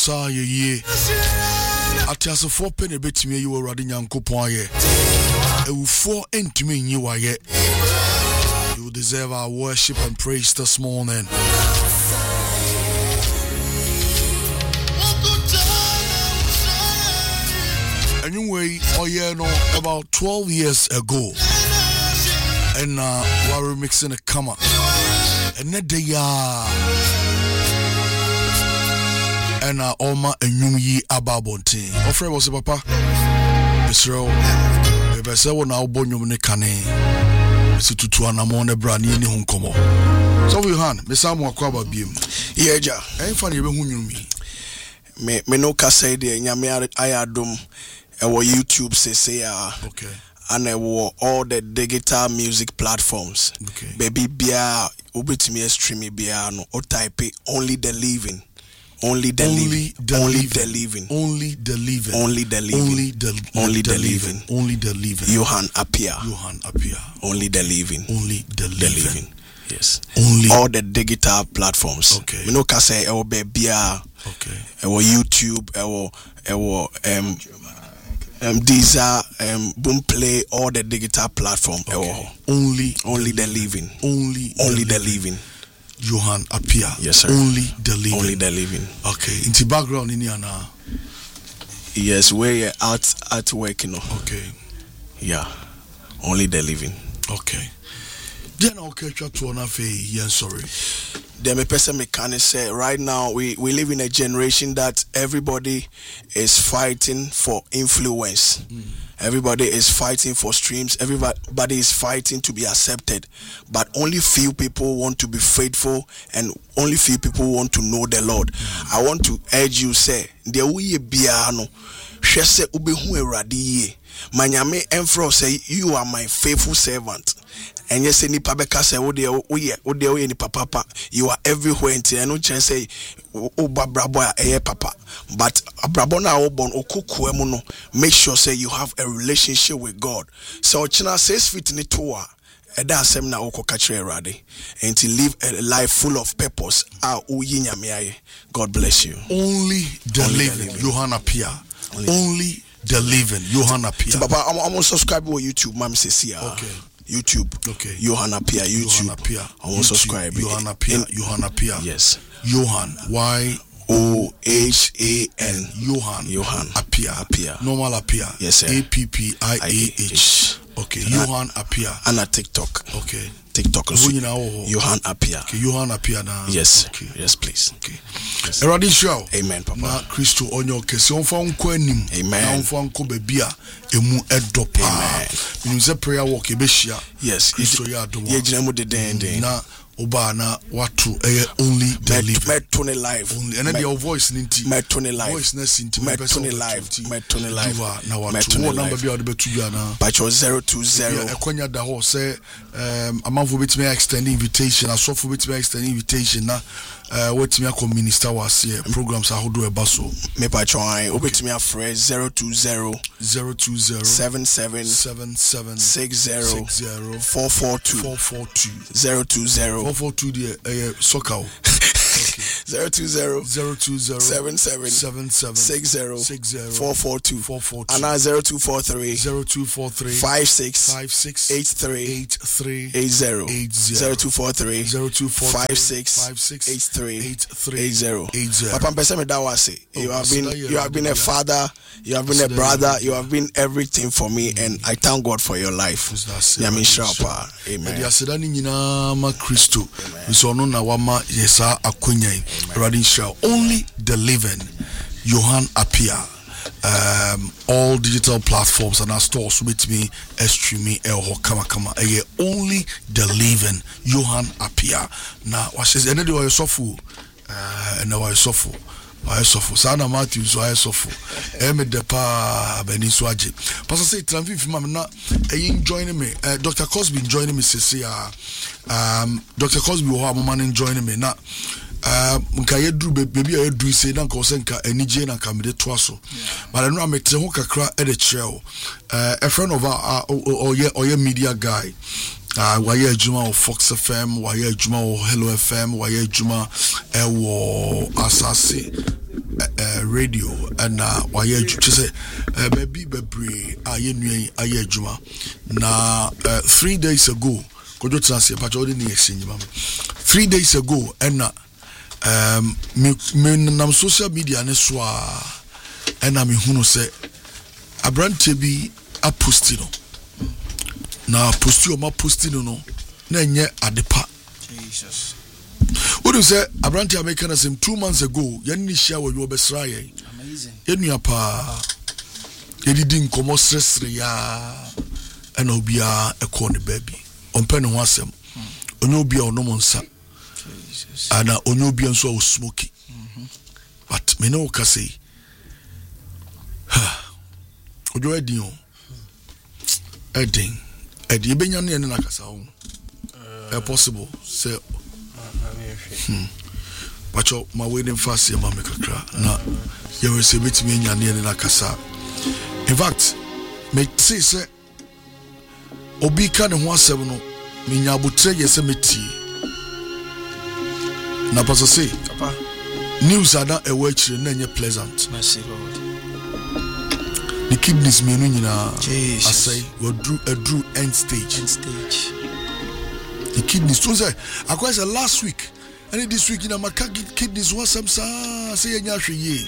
sa ye atiaso for pen betimi yi wo rade nyankopon aye ewufo entumi nyi waye. You deserve our worship and praise this morning. Anyway, about 12 years ago, and we're remixing a kama, and that day, and Oma and Yumi Ababonte. Our friend was a papa. Israel, we say we now born you kane. Mr. Tutuana Mone Brani ni hunkomo. So we han, me samu akwaba biem. Yeja, ain't funny be hunyumi. Me no kase de nyame ayadom ewo YouTube say okay. And all the digital music platforms. Okay. Baby bia obetimi stream bia no o type only the living. Only the living. Only the living. Only the living. Only the living. Only the living. Only the living. Johan Apia. Only the living. Only the living. Yes. Only all the digital platforms. Okay. We no can say ewo bebia. Okay. Ewo YouTube. Ewo Deezer, Boomplay, all the digital platform. Okay. Only the living. Only the living. Johan Apia. Yes, sir. Only the living. Only the living. Okay. Into background in here now. Yes, we're at work, you know. Okay. Yeah. Only the living. Okay. Then okay, chat to one sorry. The me person mechanic say right now we live in a generation that everybody is fighting for influence. Everybody is fighting for streams. Everybody is fighting to be accepted. But only few people want to be faithful and only few people want to know the Lord. I want to urge you, say, the we biano, shese ubehu eradi Manyame Enfro say, you are my faithful servant. And yes, any pabeka say, oh, any papa, you are everywhere. And no chance say, oh, brabo, papa. But abrabona obon okukuemuno. Make sure say you have a relationship with God. So China says fit in it to Eda semna oko kachre rade. And to live a life full of purpose. God bless you. Only the living, Johan Apia. Only the living, Johan Apia. Papa, I'm gonna subscribe to YouTube, Mom says here. Okay. YouTube. Okay. Johan Apia, YouTube. Johan Apia. I want to subscribe. Johan Apia. Johan Apia. Yes. Johan. Y-O-H-A-N. Johan Apia. Normal Apia. Yes, sir. A-P-P-I-A-H. Okay. Johan Apia. And a TikTok. Okay. TikTok. Johan Apia. Okay. Johan Apia now. Yes. Okay. Yes, please. Okay. Yes. Eradi show. Amen, Papa. Na Christo onyo kesi onfa unko enim. Amen. Na onfa unko bebia emu edopa. Amen. Minuse prayer walk ebeshia. Yes. Christo ya do. Ye jinemu de den. Na oba na watu only the living. Metone live. Only. And then your voice ninti. Metone live. Voice na sinti. Metone live. Metone live. Na watu. What number be ade betu ya na? Pacho 020. Ekonya da ho say amanfo betime extend invitation. Asofo betime extend invitation na what me a minister was here programs ahodo eba so. Me pacho ai obetime afre 020 77 60 442 020 442 the soccer. 020 77 60 442 and 0243 56 83 80 0243 56 83 80. Papa mpese me da wase. You have been a father, you have been a brother, you have been everything for me, and I thank God for your life. Amen. Amen. Nyina Christo. So no na wama yesa akonya. Only the living, Johan Apia. All digital platforms and our stores with me, streaming, kama. Only the living, Johan Apia. Now, what says any way sofu? And now I suffer. I suffer. Sana Matthew, so I suffer. Eme depa beniswaji. Pastor say, "Tranvi fi mamna." Joining me. Dr. Cosby joining me. Dr. Cosby wa man joining me now. Nka yedru baby yedru say na nka nka enije na nka mede to aso but no amete ho kakra e de kire a friend of our media guy waye adwuma of Fox FM waye adwuma of Hello FM waye adwuma wo asase radio and why you say baby bebre aye nua aye adwuma na 3 days ago kojo transe pa jodi ni exchange ma 3 days ago and me nam social media ne so and me hunu say abrante bi a postino na postio ma postino no na enye adepa Jesus. What you say abrante American as 2 months ago yanni share we obesra ye Amazing. Enua pa yedidi nkomo sresre ya ana obia ekọ ne baby ompe ne ho asem onye obia onom nsa Jesus. ana onye obia nso o smoky but me no ka say ojo edin o edin ebenya ne na kasa ho possible say Pacho my wedding fast ya mama kakra na you will see betimi nya ne na kasa. In fact me say obi ka ne ho asem no me nya abotre ye se meti na paso say Papa news ada e wa chire na nye pleasant. Mercy Lord. The kidneys me no nyina Jesus. I say we drew end stage. The kidneys so say akwa say last week and this week in my kidneys was some say nya hweye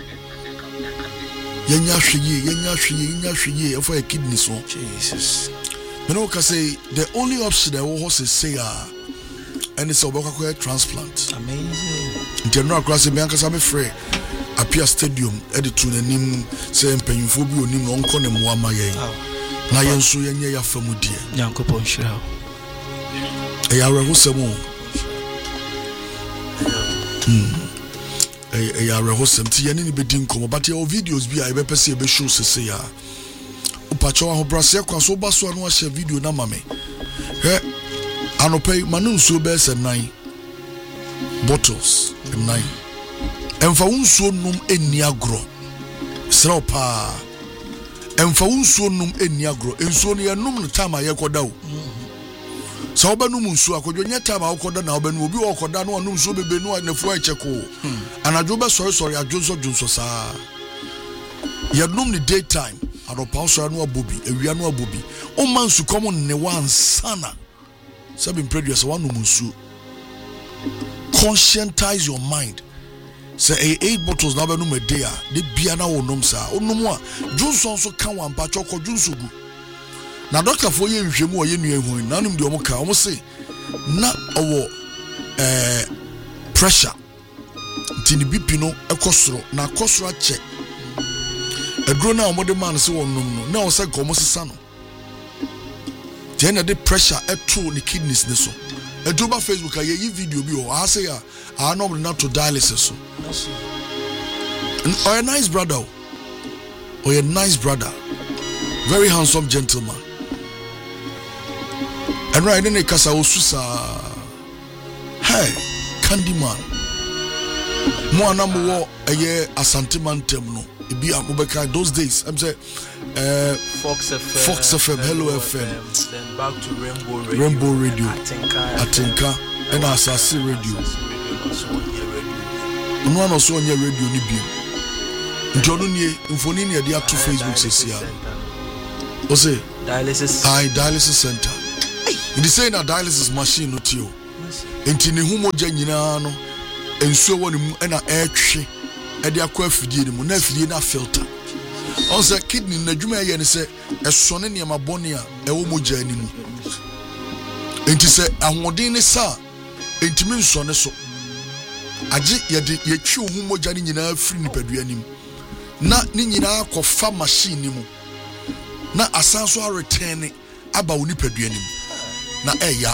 for a kidneys one. Jesus. You know can say the only option that was say and it's a transplant. Amazing. General class me anka me free appear stadium editu nanim say mpanyimfo bi onim no nko ne moama yen na yen so yenye ya famudie Yankopon shira ya rehosem ya rehosem ti yen ni bedi nkomo but your videos bi a be pese be show sese ya upacho ahobrase kwaso baso anu a share video na mame he anopai manu so be se 9 bottles 9 emfa wunsuo num eni agro sra pa emfa wunsuo num eni agro ensuo ne yenum no time ayekoda o so obanum nsuo akodwo nya time akoda na obanu obi okoda no onum nsuo bebe no nafu acheko anadwo be sorry adwonso saa yenum ni daytime adopa so no abobi awia no abobi o man su komo ne wansana sabi produce wanum nsuo conscientize your mind. Say 8 bottles na be no me day de bia na wonom sa onum a Johnson so kan wan pa choko Johnson gu na doctor for ye nhwemu o ye nu ehun na num de omo ka omo say na owo pressure tini BP no ekosoro na kosoro ache edro na omo de man se wonum no na o say komo sesa no je na de pressure eto ni kidneys ne so eduba Facebook aye yi video bi o a say a no not to dialysis so or a nice brother or a nice brother, very handsome gentleman. And right in the casa osusa hey Candyman mo anamo a year asante man temno e bi amobeka those days I'm say Fox FM, Hello FM, then back to Rainbow Radio, Atinka and Asasi Radio. No one also on your radio ni bi. Njono nie mfoni ne dia to Facebook sesia. O say dialysis center. It is saying a dialysis machine no tio. Enti ne humoja nyina no ensuo woni mu na etwe e de akwa afidie ni mu na afidie na filter. On say kidney na dwuma ye ne say esone ne ma bone a e wo moja ni mu. Enti say ahoden ne sa enti mi nsone so. Aje yede yetwi ohu moja ni nyina afiri nipadua nim na ni nyina akɔfa machine ni mu na asanso a return aba wo nipadua nim na eya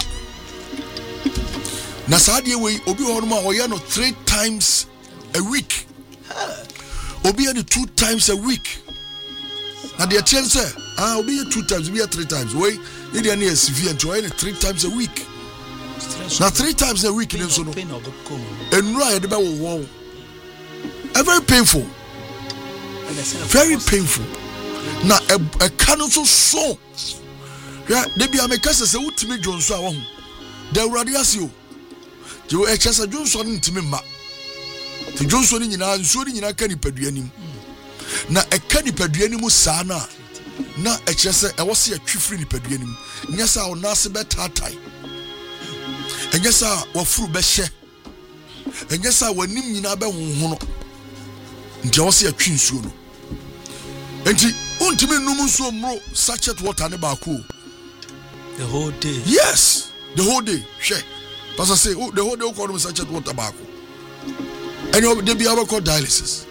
na saade we obi ho no ma oyɛ no 3 times a week obi any 2 times a week na de chen say obi 2 times obi 3 times we ne de na severe nto oyɛ 3 times a week. Now 3 times a week in so no. And right the wo. Very painful. Very painful. Now a canon so. Yeah, they be a mekasa say utimi Johnson a wo. The radias you. You a chance Johnson ntimi ma. Ti Johnson ni nyina nsuo ni nyina ka nipadua nim. Na eka nipadua nim saa na ekyere se ewo se atwifiri nipadua nim. Nya sa wo nase betatai. Enya sa wafuru behye. Enya sa wanim nyina be honho no. Nti ewo se atwi nsuo no. Enti untimi num nsuo mro sachet water ne ba ko. The whole day. Yes, the whole day. She. Pastor say, the whole day call them sachet water tobacco. And they be able call dialysis.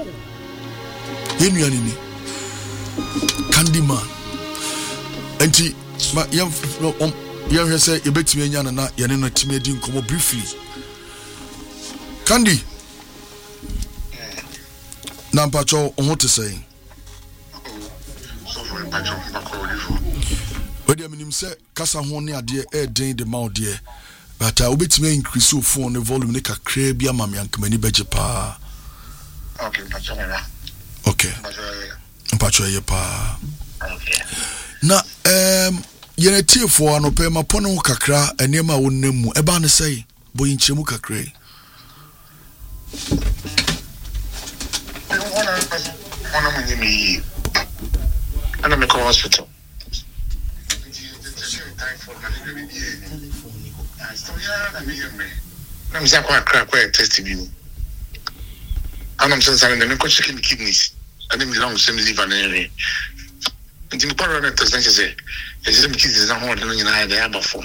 Yenu Candy man. Enti ma yam say e betimi anya na yene no timi di nkomo briefly. Candy. Na mpacho on what to say. Wadi aminim say kasa ho ne ade e den de ma ode but obetime increase your phone the volume ne kakra bia ma me ankamani beje pa. Okay, mpacho na. Okay. Mpacho ye pa. Okay. Na yene tiefo anope ma pono ho kakra enema wonnam mu e ba ne say boyi nchemu kakra. Ona mwenye ana me call hospital. I'm saying quite test me. I'm saying I'm not checking kidneys. I didn't belong to liver and area. And the part of the test say, "Is it kidneys not more than you know they have before?"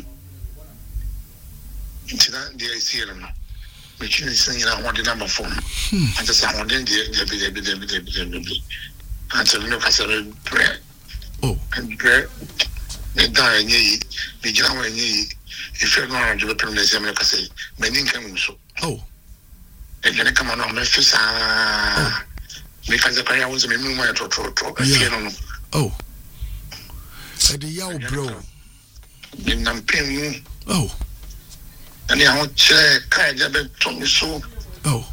Into that they see them. The kidneys you know what the number for. And just I want them the until you know I said bread. Oh, and bread. The die ye, the Java ye. If you're going to the permanent examiner, say, many can so. Oh, and then come on, Memphis. Because the prayer was a memory to. Oh, said the yow bro. In Nampin. Oh, and I want check Kaja told me so. Oh,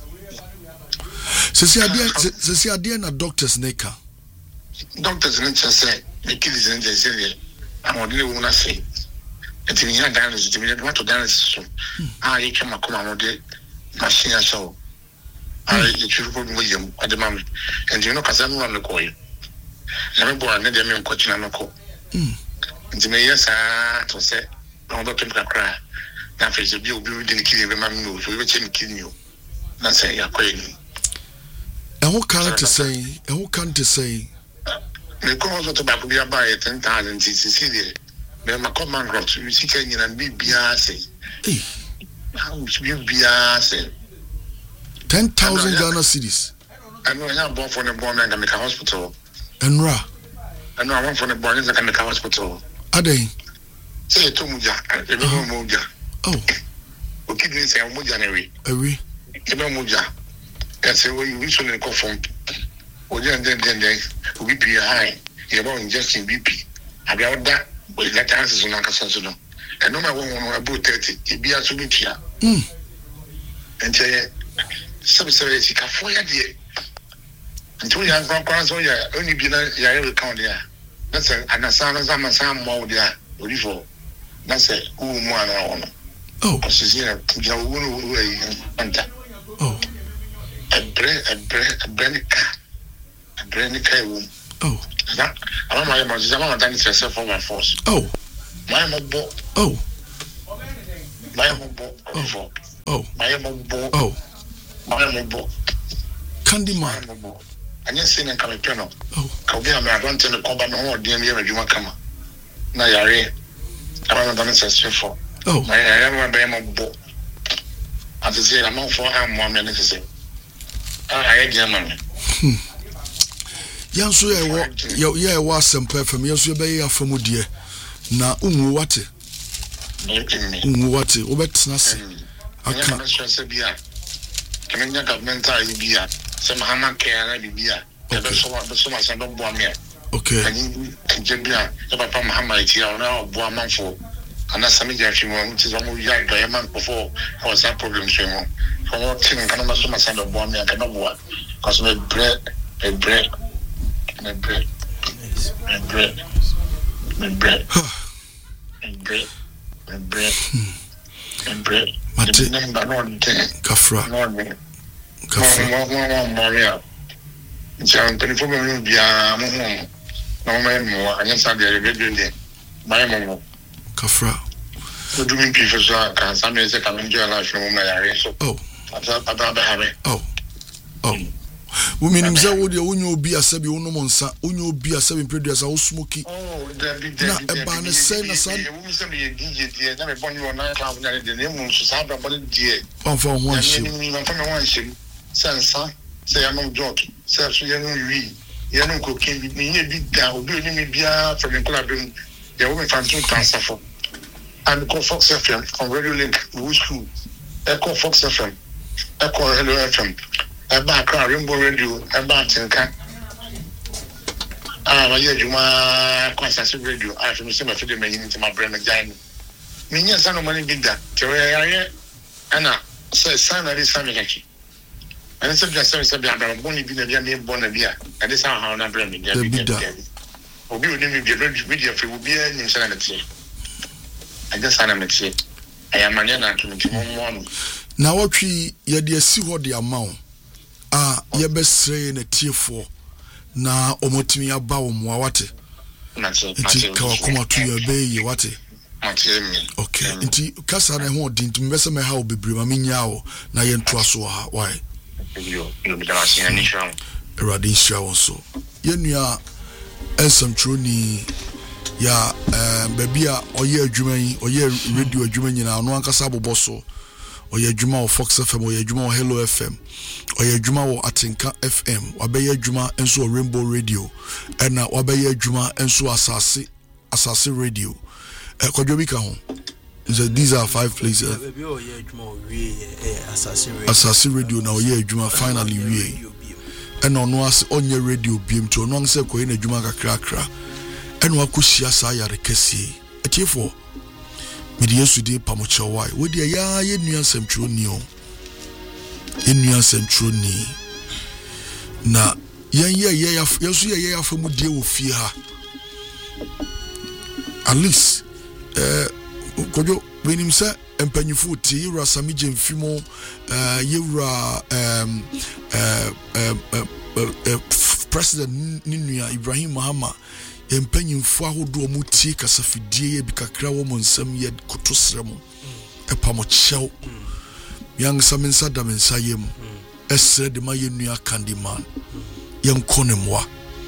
Cecilia, dear, na doctor's neka. Doctors didn't say, the kid is in the city. I want to want to say. And if you dance, you want to dance. I came up on the machine. So I should put William at the moment. And you know, because I'm on the coil. Never born, and then I'm coaching on the call. And the mayor said, to say, I'm not going to cry. Now, if it's a bill, we didn't kill you, remember, we were killing you. That's say, you're crazy. And who can't say, and who can't say, the cause of tobacco be about 10,000 CC. Then my command growth, you see, can you be Biase? How much you Biase? 10,000 Ghana cities. I know I have born for the born and make a hospital. And Ra. I know I want for the born and make a hospital. Are they? Say to Muja, Muja. Oh, okay, they say Mujanary. Ari. Muja. And say, well, you wish to go from. Then we be high. You're about ingesting BP. About that, but that answers on Nakasano. And no matter what about 30, it be a Subitia. And say, some say, she can for you. Until you have grandparents, only be every count there. That's an Asana Sam more there, before. That's a woman. Oh, she's here. Oh, a brand car. Brand K. Oh, I'm my done it yourself for my force. Oh, my mobile. Oh, my mobile. Oh, my mobile. Oh, my mobile. Candy man. And you're saying, come a piano. Oh, I'll be a man. I don't tell the combat no dear me, you want come. Now you're I don't done it yourself for. Oh, I am a mobile. As I say, I'm not for I'm 1 minute to say. I get money. Yanso ye wa sempa fam yanso be ya fam die na unwu wate obetna se aka kemenya government a bia se mahama care na bia e be so ma se do bo amia okay ani bia e papa mahama ti a na bo amanfo ana sami ja fi mo ti so mo ya do e man before how that problem so mo for tin kana ma so ma se do bo amia kana bo cause me bread My bread. Kafra. Maria. Jam telephone will be a moment. No man more, and yes, I did a good my mom. Kafra. So doing people, can some days I come enjoy life from my area. Oh, oh. Women himself would you be a sabi uno monsa, unyo be a 7 producer or smoky. Oh, not a banner saying a son. DJ, never born you on 9 o'clock, the name of Susaba, but dear. Oh, for one ship. One ship. Son, say I'm not joking. Say, you know, you know, cooking, me big down, doing me beer from the club. The woman found 2 cancer for. And call Fox FM from Radio Link, Woo School. Echo Fox FM, Echo Hello FM. About Rainbow Radio, about Tinka. My year, Juma, Constance Radio. I have to see my film into my brain again. Minya son of money big that. Terraria, Anna says, son of this family. And it's just so I'm only been a name Bonavia, and this how I'm bringing them. Will be with me, be a video for will be an insanity. I just had a mixture. I am a man to now, what we ye see what the amount. Ye best say na tie for na omotimi aba wo mwawate nti kawakoma to ye be ye wate okay nti kasa na ho din nti mbese me ha obebre ma menya wo na ye ntoa so ha why Radin Shaw so ye nua ensam troni ya baby a oye adwuma yi oye radio adwuma nyina no ankasa boboso oye adwuma o Fox FM oye adwuma o Hello FM oye adwuma o Atinka FM wabeye adwuma enso o Rainbow Radio na wabeye adwuma enso asase radio kodwobi ka ho these are 5 places asase radio na oye adwuma finally we no as onye radio biem to no anse ko ina adwuma kakra and wakushia sa yare kesi etiefo mede yesu de pamocha wai we de ya ye nuansam twoni o enuansam twoni na yen ye yesu ye afamu de wo fie ha at least kojo benim sa empanyifo ti yura samije mfimo yura president Ninu Ibrahim Mahama empanyimfo ahodo omutie kasafidie ye bikakra wo monsam ye kotosrem epamochew yang samensa damensa yem esre de ma yenua candyman yenkonemwa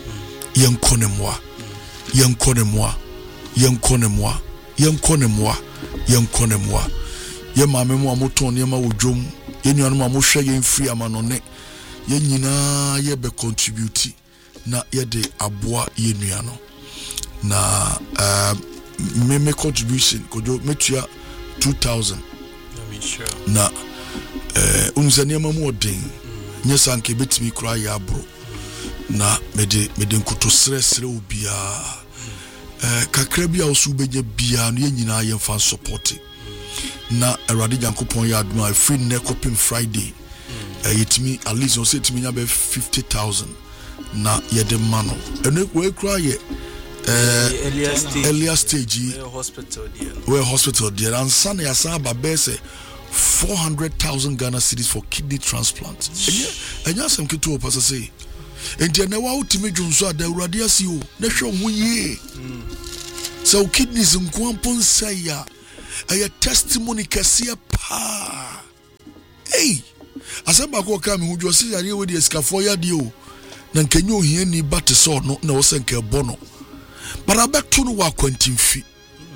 ye maame mu amoton ne ma wodwom ye nuanu mu amohwe ye free amanone ye nyina ye be contribute na ye de aboa ye nuano na me contribution kojo metua 2000 na unzania mamu odin nyesa nke betimi kura ya abro na mede nkoto sresre obia kakra bia osu beje bia no nyina ye fan support na Awurade Jankopon ya aduma free nekopim Friday yetimi at least on say timi nya be 50,000 na ye de mano ene we kura ye earlier stage hospital there and son ya sa ba say 400,000 Ghana cedis for kidney transplant enya sem keto opasa say enti na wa utimi dwunso ada Awurade asi o na hwe ho yie so kidneys nkwampo nsaya aya testimony kase pa hey asaba ko ka me hu dwo se yare we de skafo ya de o na nkanyo ohia ni bate so no na wo se nka bono but abeto no wa kwantimfi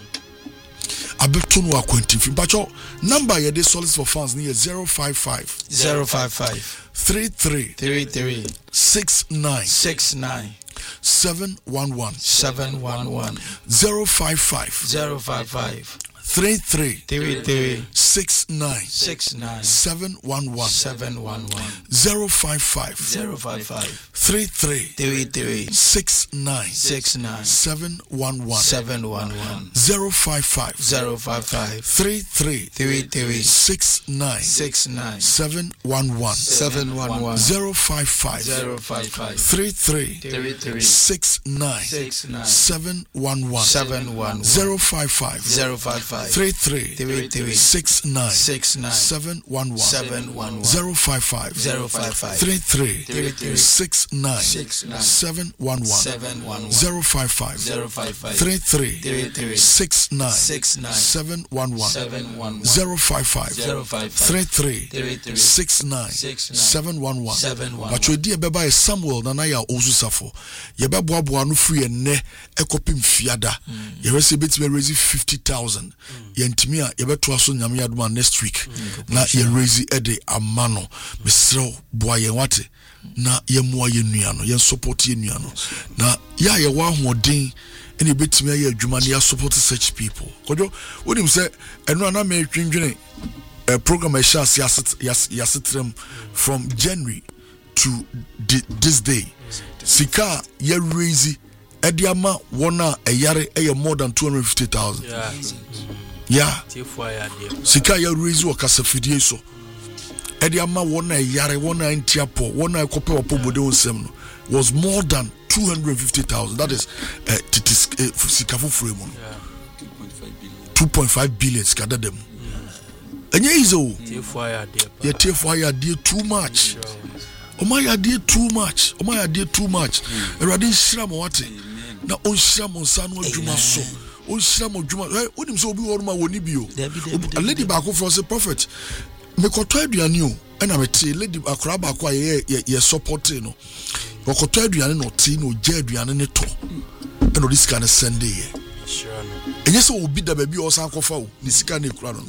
bacho number ye de solis for fans near 055 33 69 711 055 33 69 711 055 33 69 711 055 33 69 711 055 33 69 711 055 33 69 711 055 33 69 711 055 33 69 711 055 33 69 711 but we dear beba Samuel na ya Osusafo ye beboaboa no free enne ekopim fiada ye receive me raise 50,000 ye ntimi a ye beto so nyame adoma next week na ye raise ede amano mesrew boa ye wate na ye moa ye nuano ye support ye nuano na ya ye wa hoden ene betimi aye adwuma na ya support such people kojo wonim say eno na me twindwene program I shall see from January to this day. Sika ye raise Ediama wana a yare more than 250,000. Yeah. Sika ye raise wa kasafidie so. Ediama wana a yare wana intiapo wana a kope wa pomode onsemno was more than 250,000. That is sikafu frame. 2.5 billion skada dem. Enye izo ye tefire dear too much. Omaya dear too much. Omaya dear too much. Eradi shira mo wate. Na on shira mo sanu adwuma so. On shira mo adwuma. Hey, onim so obi woruma woni bio. A lady back for say prophet. Me koto aduane o. Ena me te lady akora back kwa ye support no. Wo koto aduane no te no je aduane ne to. Eno this kind of Sunday ye. Sure no. Enye so obi da baby o san kofa o. Ni sika na ekura no.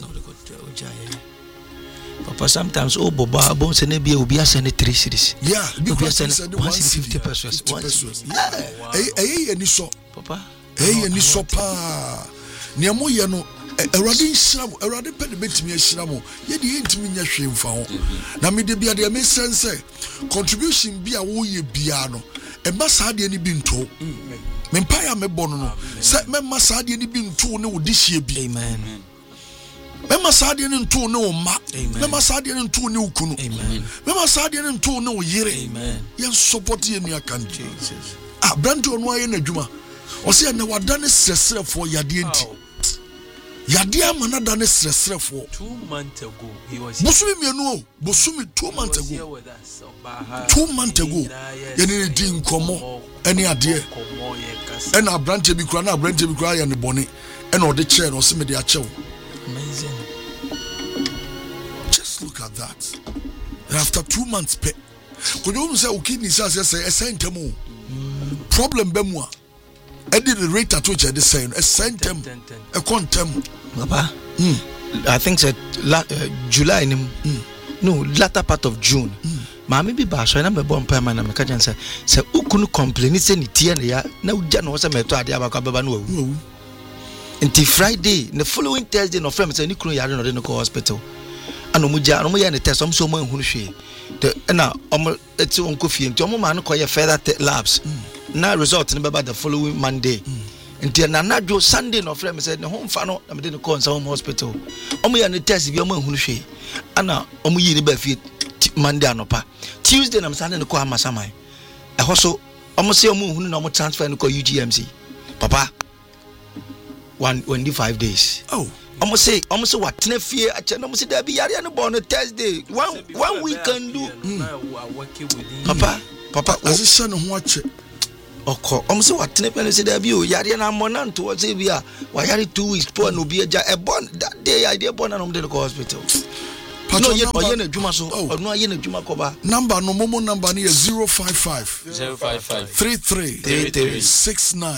Papa, sometimes Boba bon sene be obi asene 3 series. Yeah, because sene 150 pesos. Yeah. Any so Papa. Any so pa. Niamo ye no Erade nshiramo, erade pe de betimi ahiramo. Ye de yentimi nya hwemfa ho. Na me de bia de me sense contribution bia wo ye bia no. E ma sa de ni bi nto. Me mpa ya me bono no. Se me ma sa de ni bi nto ne wo de hie bi. Amen. Mema saade ne nto ne o ma mema saade ne nto ne ukunu mema saade ne nto ne o yire yen support ye nua kan Jesus brando no aye na dwuma o se na wada ne sresrefo yade enti yade amana da ne sresrefo 2 months ago he was bosumi mienu o bosumi 2 months ago 2 months ago ye ne di nkomo ene ade ena brante bi kura na brante bi kura ya ne bone ena o de chair no se me de a chew. Amazing. Just look at that. And after 2 months, could you say, okay, Nisa says, a centemo problem bemwa. I did the rate at which I decided a centem, a quantum. Papa, I think that July, no, latter part of June. Mammy be bash, and I'm a bomb permanent. I'm a catch and say, who couldn't complain? It's any tea and ya. No, Jan was a method. Abacabano. Until Friday, the following Thursday, no friends any crew yard in the hospital. And Omuja, no more test. I'm so much who she. The now, it's on coffee and Tomo man call your further labs. Now result in about the following Monday. Until Nanado Sunday, no friends said the home funnel. I didn't call some hospital. Omu and the test if you're who she. And now Omu Yibefit Monday anopa. Tuesday, I'm standing the call Masamai. I also almost say Omu who no transfer and call UGMC. Papa. 5 days. Oh, almost what? Tenefie, almost say there be yari and born on Thursday. One week can do. Papa, as a son of watch it. Okay, almost what? Tenefie say there be yari and amonan to what say we are. Why yari 2 weeks poor no be a born that day idea born and the hospital. No, yet no Juma so no yen Juma cover. Number no momo number near 055 33 69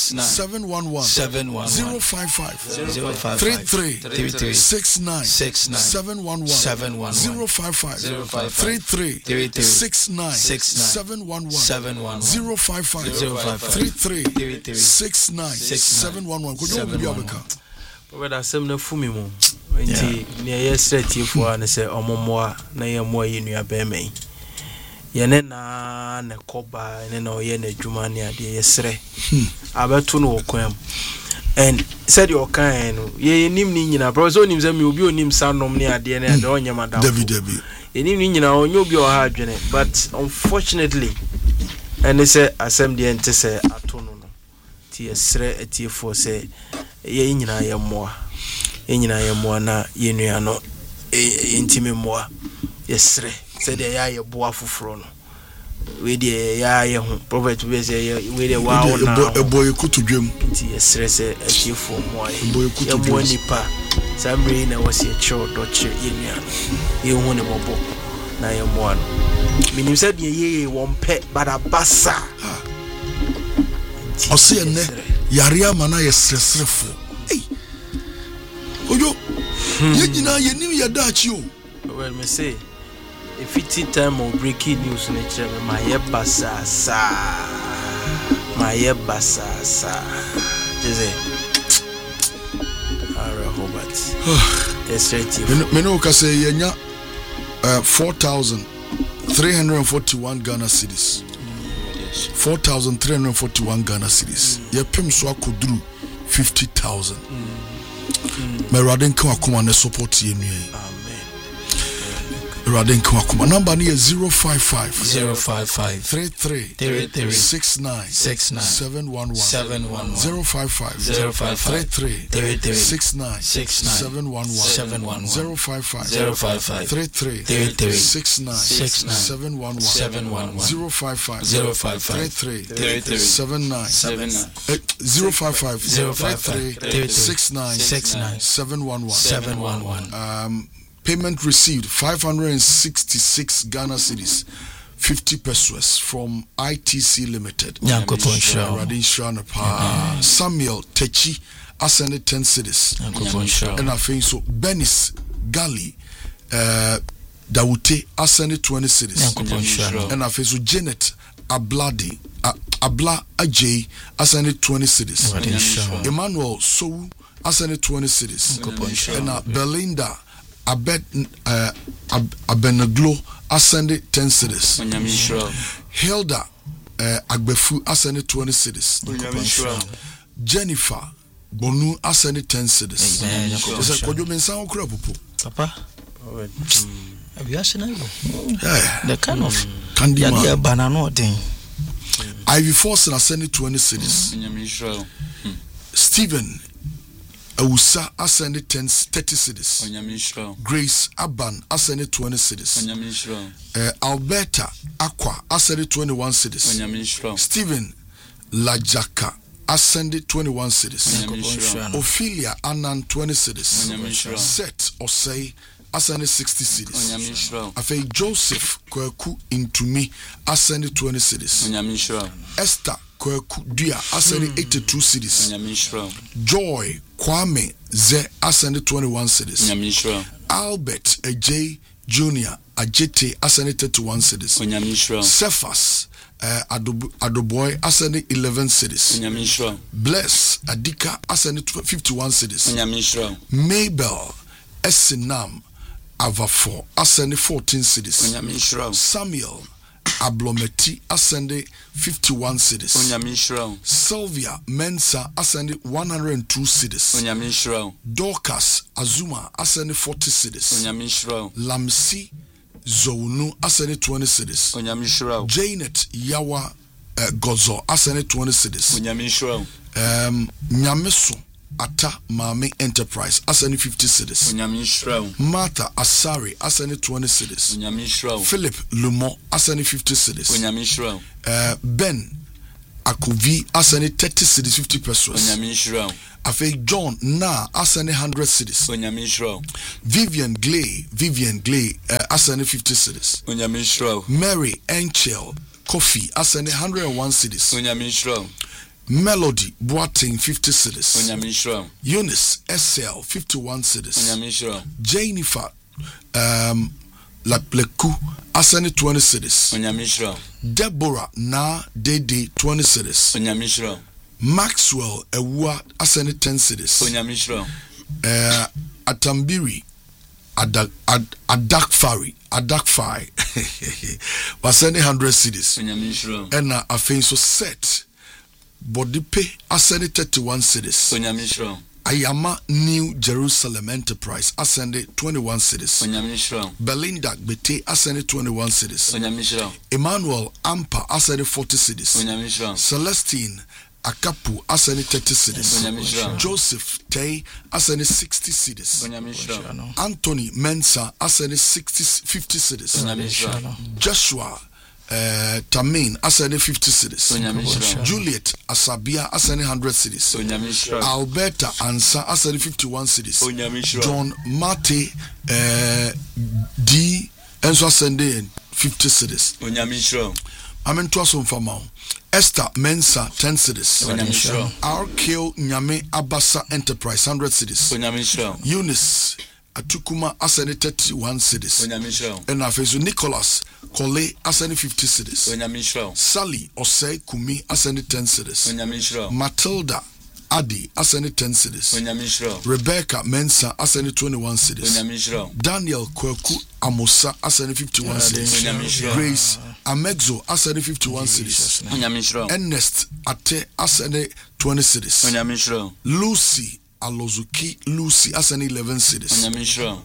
711 055 33 69 711 055 33 69 711 055 33 69 711. Could you be able Whether some no fumi mo. Nti near yesterday for na say omomoa na ye mo yi nua be me. Ye ne na na koba ne na oye na adwuma ne ade yesre. Abeto no kwam. And said your kind ye nim ni nyina bro so nim say me obi onim sanom ne ade ne ade onye madam. David. Ye nim ni nyina onye obi o ha adwene but unfortunately and they say asem de ente say ato no no. Ti yesre etie for say ye nyina ye moa. enyina ye mo na ye nua no intime mo yesre said ya boa foforo no we dey ya ye ho prophet we say we dey wa na a boy kutudwem nti yesre se achiefo mo ye mo nipa samre na wasi echo doche ye nua ye hu ne mobo na ye mo ano minim said ye won pe badabasa ose ene yare amana yesresrefo ojo yegyina yenim yadachi o well me say if it time of breaking news na chere my basasa jeze ara Robert straight me no ka say yenya 4,341 Ghana cedis 4,341 Ghana cedis ye pem so akoduru 50,000 me radin kan akoma na support ye nua Radin Kwakuma number near 055 33 69 711 055 33 69 711 055 33 69 711 055 33 79 055 33 69 711 payment received 566 Ghana cedis 50 pesos from ITC Limited. Samuel Techi ascended 10 cedis. And I think so Benis Gali Daute ascended 20 cedis. And I think so Janet Abladi Abla Ajay ascended 20 cedis. Emmanuel Sou ascended 20 cedis. And Belinda Abenaglo ascended 10 cedis. Hilda Agbefu ascended 20 cedis. Jennifer Bonu ascended 10 cedis. Kojo mensa okura popo. Papa. Have you asked the kind of candy banana thing. Ivy Force ascended 20 cedis. Stephen Awusa ascended 30 cedis. Grace Aban ascended 20 cedis. Alberta Aqua ascended 21 cedis. Stephen Lajaka ascended 21 cedis. Ophelia Anan 20 cedis. Set Osei ascended 60 cedis. Afei Joseph Kweku Intumi ascended 20 cedis. Esther Kweku Dia ascended 82 cedis. Joy Kwame Ze ascended 21 cedis. Albert Ajay Jr. Ajete ascended 31 cedis. Cephas Adoboy ascended 11 cedis. Bless Adika ascended 51 cedis. Mabel Esinam Avafo ascended 14 cedis. Samuel Ablometi ascended 51 cedis. Sylvia Mensa ascended 102 cedis. Dorcas Azuma ascended 40 cedis. Lamsi Zounu ascended 20 cedis. Janet Yawa Gozo ascended 20 cedis. Nyameso Ata Mami Enterprise ascended 50 cedis. Martha Asari ascended 20 cedis. Philip Lumo ascended 50 cedis. Ben Akuvi ascended 30 cedis 50 pesos. Afei John Na ascended 100 cedis. Vivian Glay ascended 50 cedis. Mary Enchel Kofi ascended 101 cedis. Melody Boateng 50 cedis. Eunice SL 51 cedis. Jennifer Lapleku ascended 20 cedis. Deborah Na Dede 20 cedis. Maxwell Ewa ascended 10 cedis. Atambiri Adakfai was sending 100 cedis. And I think so set Bodipe ascended 31 cedis. Ayama New Jerusalem Enterprise ascended 21 cedis. Belinda Bete ascended 21 cedis. Emmanuel Ampa ascended 40 cedis. Celestine Akapu asani 30 cedis. Joseph Tay asani 60 cedis. Anthony Mensah asani 50 cedis. Joshua Tamin asani 50 cedis. Juliet Asabia asani 100 cedis. Alberta Ansa asani 51 cedis. John Mate D enso asani 50 cedis. Amen to us on Famao. Esther Mensa 10 cedis. RKO Nyame Abasa Enterprise 100 cedis. Eunice Atukuma Asani 31 cedis. And Afezu Nicholas Kole Asani 50 cedis. Sally Osei Kumi Asani 10 cedis. Matilda Adi Asani 10 cedis. Rebecca Mensa Asani 21 cedis. Daniel Kweku Amosa Asani 51 cedis. Grace Amexo Asani 51 cedis. Ernest Ate Asani 20 cedis. Lucy Alozuki Lucy Asani 11 cedis.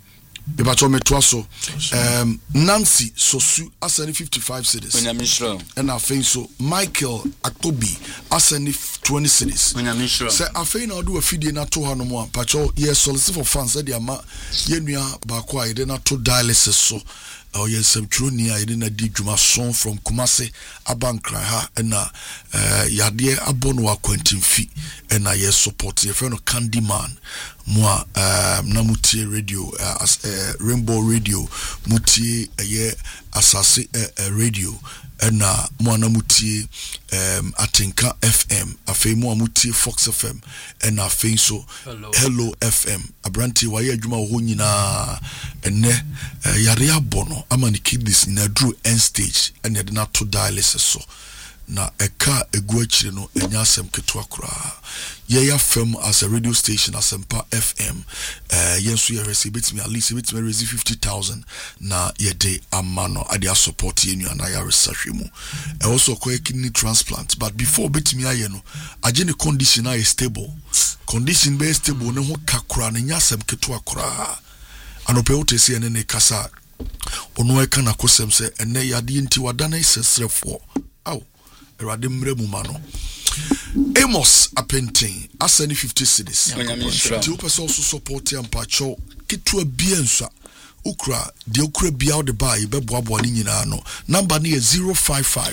Nancy Sosu Asani 55 cedis. And Afenso Michael Akobi Asani 20 cedis. Say Afena do a feed na to Hanomo Pacho yes solicit for fans at the ama Yenya Bakwa Idena to dialysis so. Oh yes, some true near I didn't did Juma song from Kumase Abankra and Yadia Abonwa Quentin Fee and I yes support your friend of Candyman Moi Namuti radio as Rainbow Radio Muti a Asase radio and Moana Muti Atinka FM Afe Moa Muti Fox FM and Afe so Hello FM Abranti Waya Juma Honina and Yaria Bono Amani Kidis in a drew end stage and had not to dialysis so na eka eguachire no enyasem ketwa kura ye FM as a radio station as Empa FM yenso ye receive me at least receive 50,000 na ye de amano ade support yenu na ya research mu also kwa kidney transplant but before betimi aye no age ne condition are stable condition be stable ne ho kakura ne nyasem ketwa kura anope utesi ene ne kasa ono eka na kosem se ene yade nti wadana isesrefo aw Erade mumano. Amos Apentin Asani 50 cedis. Ti upese also support ya mpacho kitu biensa ukra de ukra bia de ba ibeboabo ni nyina no number ni 055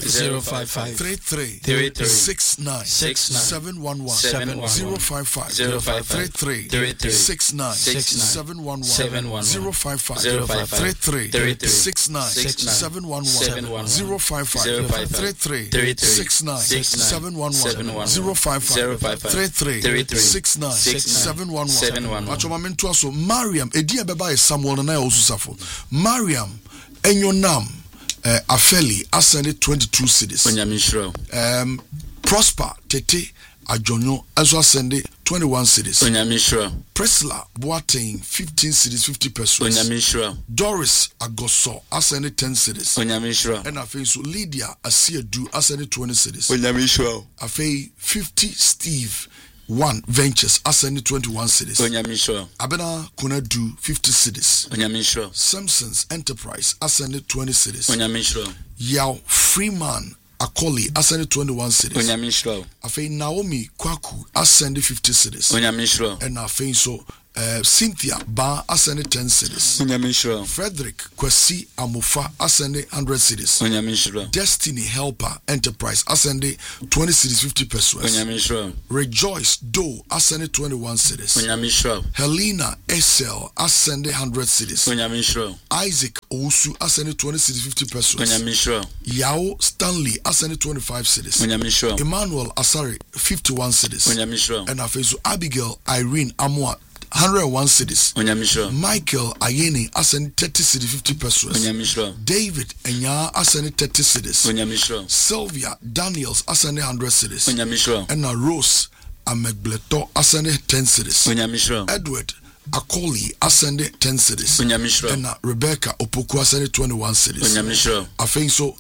33 69 711 055 33 69 711 055 33 69 711 055 33 69 711 055 33 69 711 Achoma mentu aso Mariam edi beba e Samuel na Suffer. Mariam Enyonam Afeli Asani 22 cedis. Prosper Tete Ajonyo Azwa Sende 21 cedis. Priscilla Boateng 15 cedis 50 pesos. Doris Agoso Asani 10 cedis. And Afei so Lydia Asiedu Asani 20 cedis. Afei 50 Steve 1 Ventures Asani 21 cedis. Abena Kunadu 50 cedis. Simpsons Enterprise Asani 20 cedis. Yao Freeman Akoli Asani 21 cedis. Afei Naomi Kwaku Asani 50 cedis. And Afei so Cynthia Ba Asani 10 cedis. Frederick Kwesi Amufa Asani 100 cedis. Destiny Helper Enterprise Asani 20 cedis 50 pesos. Rejoice Do Asani 21 cedis. Helena Esel Asani 100 cedis. Isaac Osu Asani 20 cedis 50 pesos. Yao Stanley Asani 25 cedis. Emmanuel Asari 51 cedis. And Afezu Abigail Irene Amwa 101 cedis. Michael Ayeni Asani 30 cedis 50 pesos. David Enya Asani 30 cedis. Sylvia Daniels Asani 100 cedis. And Rose Amegbleto Asani 10 cedis. Edward Akoli Asani 10 cedis. And Rebecca Opoku Asani 21 cedis. I think so.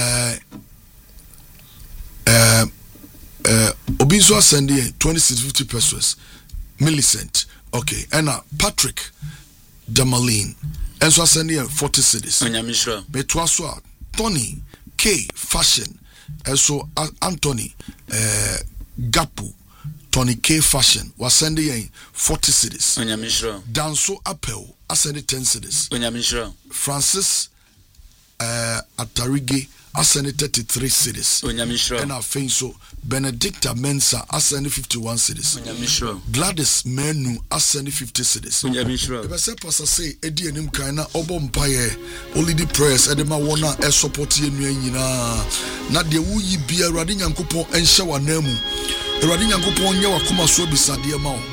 Obiso Asani 20 cedis 50 pesos. Millicent. Okay, and Patrick Damalin, and so I send you 40 cedis. Betwaswa, Tony K Fashion, and so Anthony Gapu, Tony K Fashion, was sending 40 cedis. Danso Apple, I send 10 cedis. Francis Atarige, I send 33 cedis. And I think so. Benedicta Mensa, I send 51 cedis. Gladys Menu, I send 50 cedis. If I say, Pastor say, Eddie and him kinda obompaye, only the prayers, Edema wana, a support ye not the woo ye be a radin and coupon and shower nemu. A radin and coupon yawa kuma so beside the amount.